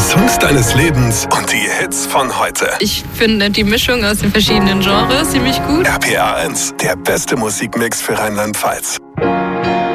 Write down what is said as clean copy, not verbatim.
Songs deines Lebens und die Hits von heute. Ich finde die Mischung aus den verschiedenen Genres ziemlich gut. RPA 1, der beste Musikmix für Rheinland-Pfalz.